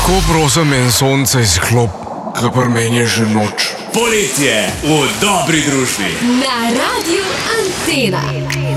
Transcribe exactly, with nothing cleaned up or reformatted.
Lahko prosim en sonce izklop, ker pri meni je že noč. Poletje v dobri družbi. Na Radiu Antena.